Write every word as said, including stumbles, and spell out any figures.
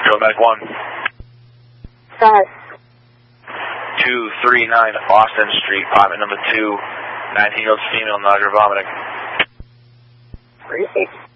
Go Medic one. Gus. two three nine Austin Street, apartment number two, nineteen-year-old female, nausea, vomiting. Three eight.